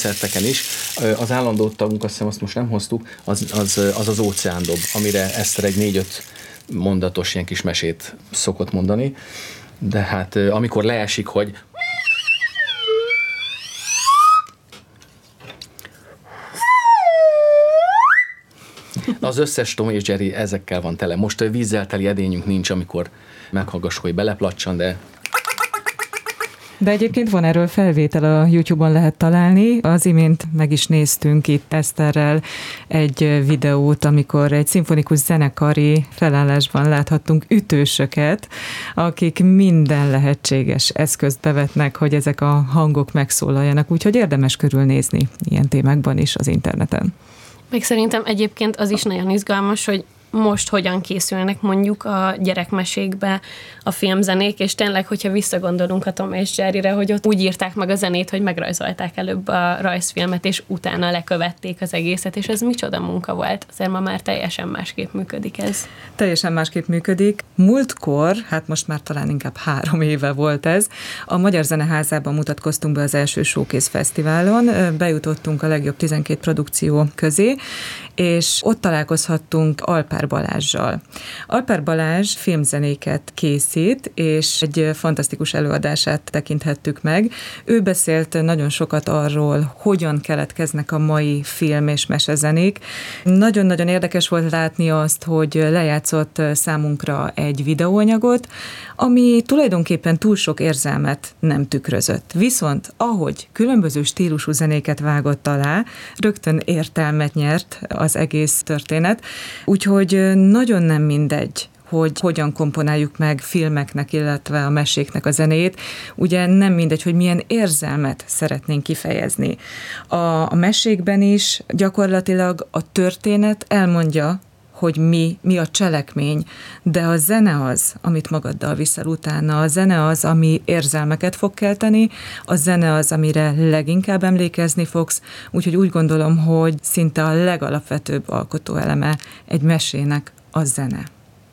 koncerteken is. Az állandó tagunk, azt hiszem, azt most nem hoztuk, az óceándob, amire Eszter egy 4-5 mondatos ilyen kis mesét szokott mondani. De hát amikor leesik, hogy az összes Tom és Jerry ezekkel van tele. Most vízzel teli edényünk nincs, amikor meghallgassuk, hogy beleplatsan, De egyébként van erről felvétel, a YouTube-on lehet találni. Az imént meg is néztünk itt Eszterrel egy videót, amikor egy szimfonikus zenekari felállásban láthattunk ütősöket, akik minden lehetséges eszközt bevetnek, hogy ezek a hangok megszólaljanak, úgyhogy érdemes körülnézni ilyen témákban is az interneten. Még szerintem egyébként az is nagyon izgalmas, hogy most hogyan készülnek mondjuk a gyerekmesékbe a filmzenék, és tényleg, hogyha visszagondolunk a Tom és Jerryre, hogy ott úgy írták meg a zenét, hogy megrajzolták előbb a rajzfilmet, és utána lekövették az egészet, és ez micsoda munka volt. Azért ma már teljesen másképp működik ez. Teljesen másképp működik. Múltkor, hát most már talán inkább 3 éve volt ez, a Magyar Zeneházában mutatkoztunk be az első Showcase Fesztiválon, bejutottunk a legjobb 12 produkció közé, és ott találkozhattunk Alpár Balázssal. Alpár Balázs filmzenéket készít, és egy fantasztikus előadását tekinthettük meg. Ő beszélt nagyon sokat arról, hogyan keletkeznek a mai film és mesezenék. Nagyon-nagyon érdekes volt látni azt, hogy lejátszott számunkra egy videóanyagot, ami tulajdonképpen túl sok érzelmet nem tükrözött. Viszont ahogy különböző stílusú zenéket vágott alá, rögtön értelmet nyert az egész történet, úgyhogy nagyon nem mindegy, hogy hogyan komponáljuk meg filmeknek, illetve a meséknek a zenét. Ugye nem mindegy, hogy milyen érzelmet szeretnénk kifejezni. A mesékben is gyakorlatilag a történet elmondja, hogy mi a cselekmény, de a zene az, amit magaddal viszel utána, a zene az, ami érzelmeket fog kelteni, a zene az, amire leginkább emlékezni fogsz, úgyhogy úgy gondolom, hogy szinte a legalapvetőbb alkotóeleme egy mesének a zene.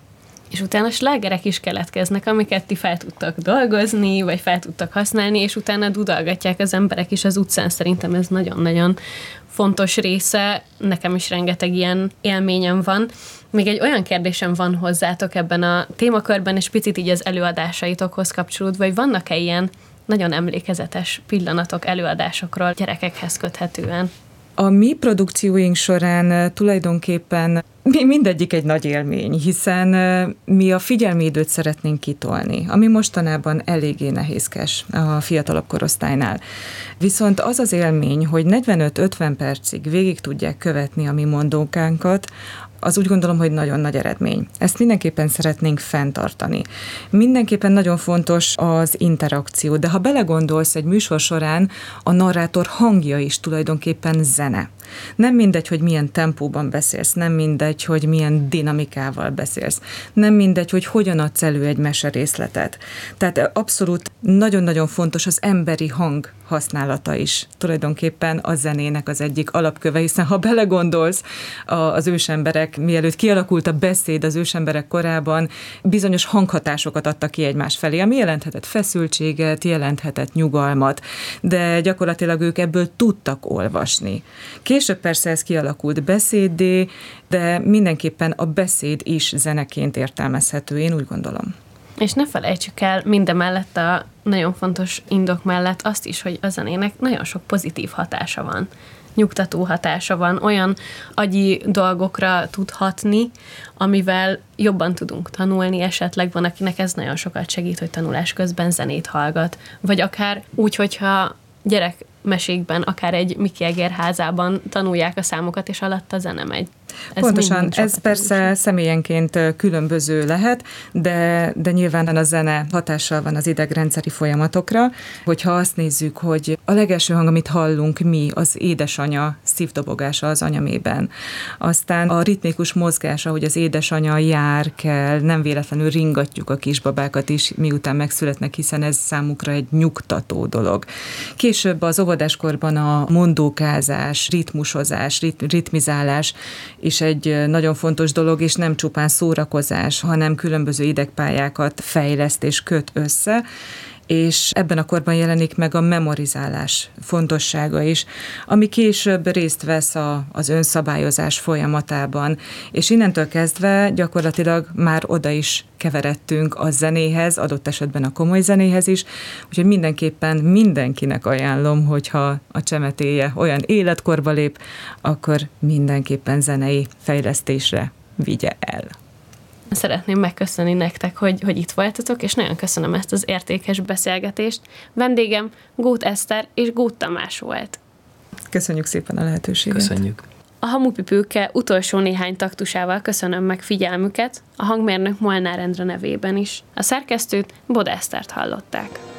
És utána slágerek is keletkeznek, amiket ti fel tudtak dolgozni, vagy fel tudtak használni, és utána dudalgatják az emberek is az utcán. Szerintem ez nagyon-nagyon fontos része. Nekem is rengeteg ilyen élményem van. Még egy olyan kérdésem van hozzátok ebben a témakörben, és picit így az előadásaitokhoz kapcsolódva, vagy vannak-e ilyen nagyon emlékezetes pillanatok előadásokról gyerekekhez köthetően? A mi produkcióink során tulajdonképpen mindegyik egy nagy élmény, hiszen mi a figyelmi időt szeretnénk kitolni, ami mostanában eléggé nehézkes a fiatalabb korosztálynál. Viszont az az élmény, hogy 45-50 percig végig tudják követni a mi mondókánkat, az úgy gondolom, hogy nagyon nagy eredmény. Ezt mindenképpen szeretnénk fenntartani. Mindenképpen nagyon fontos az interakció, de ha belegondolsz, egy műsor során a narrátor hangja is tulajdonképpen zene. Nem mindegy, hogy milyen tempóban beszélsz, nem mindegy, hogy milyen dinamikával beszélsz, nem mindegy, hogy hogyan adsz elő egy meserészletet. Tehát abszolút nagyon-nagyon fontos az emberi hang használata is. Tulajdonképpen a zenének az egyik alapköve, hiszen ha belegondolsz, az ősemberek, mielőtt kialakult a beszéd az ősemberek korában, bizonyos hanghatásokat adtak ki egymás felé, ami jelenthetett feszültséget, jelenthetett nyugalmat, de gyakorlatilag ők ebből tudtak olvasni. Később persze ez kialakult beszéddé, de mindenképpen a beszéd is zeneként értelmezhető, én úgy gondolom. És ne felejtsük el mindemellett a nagyon fontos indok mellett azt is, hogy a zenének nagyon sok pozitív hatása van. Nyugtató hatása van, olyan agyi dolgokra tud hatni, amivel jobban tudunk tanulni, esetleg van, akinek ez nagyon sokat segít, hogy tanulás közben zenét hallgat. Vagy akár úgy, hogyha gyerekmesékben, akár egy Miki Eger házában tanulják a számokat, és alatt a zene megy. Pontosan, ez persze személyenként különböző lehet, de nyilván a zene hatással van az idegrendszeri folyamatokra. Hogyha azt nézzük, hogy a legelső hang, amit hallunk mi, az édesanya szívdobogása az anyamében. Aztán a ritmikus mozgás, ahogy az édesanya jár, kell, nem véletlenül ringatjuk a kisbabákat is, miután megszületnek, hiszen ez számukra egy nyugtató dolog. Később az óvodáskorban a mondókázás, ritmusozás, ritmizálás is egy nagyon fontos dolog, és nem csupán szórakozás, hanem különböző idegpályákat fejleszt és köt össze, és ebben a korban jelenik meg a memorizálás fontossága is, ami később részt vesz az önszabályozás folyamatában, és innentől kezdve gyakorlatilag már oda is keveredtünk a zenéhez, adott esetben a komoly zenéhez is, úgyhogy mindenképpen mindenkinek ajánlom, hogyha a csemetéje olyan életkorba lép, akkor mindenképpen zenei fejlesztésre vigye el. Szeretném megköszönni nektek, hogy itt voltatok, és nagyon köszönöm ezt az értékes beszélgetést. Vendégem Góth Eszter és Góth Tamás volt. Köszönjük szépen a lehetőséget. Köszönjük. A Hamupipőke utolsó néhány taktusával köszönöm meg figyelmüket, a hangmérnök Molnár Endre nevében is. A szerkesztőt Bode Esztert hallották.